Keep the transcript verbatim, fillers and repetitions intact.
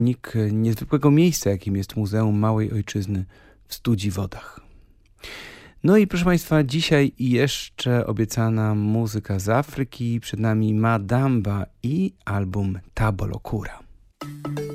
niezwykłego miejsca, jakim jest Muzeum Małej Ojczyzny w Studziwodach. No i proszę Państwa, dzisiaj jeszcze obiecana muzyka z Afryki. Przed nami Madamba i album Tabolokura.